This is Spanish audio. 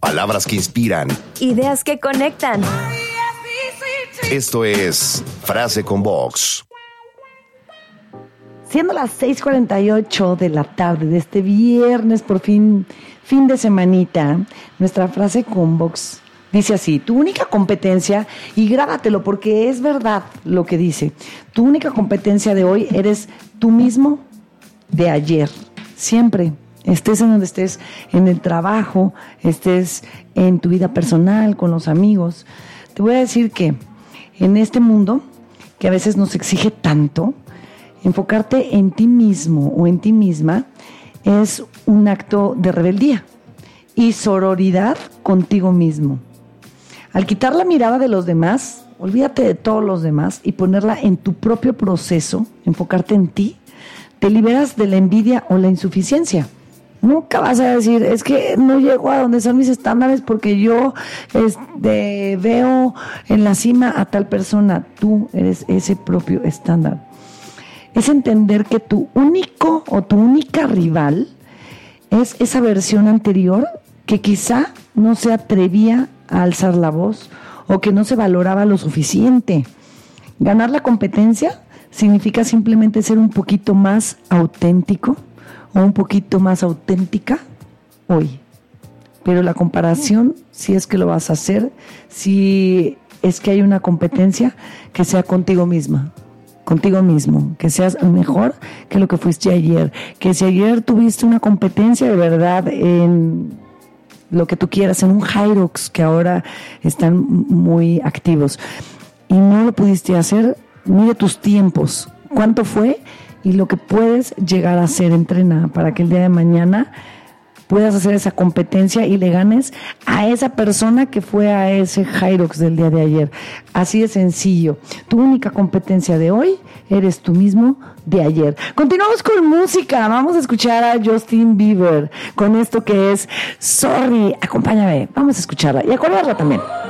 palabras que inspiran, ideas que conectan. Esto es Frase con Vox. Siendo las 6:48 de la tarde de este viernes, por fin de semanita, nuestra frase con Vox dice así: tu única competencia, y grábatelo porque es verdad lo que dice, tu única competencia de hoy eres tú mismo de ayer. Siempre, estés en donde estés, en el trabajo, estés en tu vida personal, con los amigos. Te voy a decir que en este mundo, que a veces nos exige tanto, enfocarte en ti mismo o en ti misma es un acto de rebeldía y sororidad contigo mismo. Al quitar la mirada de los demás, olvídate de todos los demás y ponerla en tu propio proceso, enfocarte en ti, te liberas de la envidia o la insuficiencia. Nunca vas a decir, es que no llego a donde son mis estándares porque yo veo en la cima a tal persona. Tú eres ese propio estándar. Es entender que tu único o tu única rival es esa versión anterior que quizá no se atrevía a alzar la voz o que no se valoraba lo suficiente. Ganar la competencia significa simplemente ser un poquito más auténtico o un poquito más auténtica hoy. Pero la comparación, si es que lo vas a hacer, si es que hay una competencia, que sea contigo misma. Contigo mismo, que seas mejor que lo que fuiste ayer, que si ayer tuviste una competencia de verdad en lo que tú quieras, en un Hyrox que ahora están muy activos y no lo pudiste hacer, mide tus tiempos, cuánto fue y lo que puedes llegar a hacer. Entrena para que el día de mañana puedas hacer esa competencia y le ganes a esa persona que fue a ese Hyrox del día de ayer. Así de sencillo. Tu única competencia de hoy eres tú mismo de ayer. Continuamos con música. Vamos a escuchar a Justin Bieber con esto que es Sorry. Acompáñame. Vamos a escucharla y acordarla también.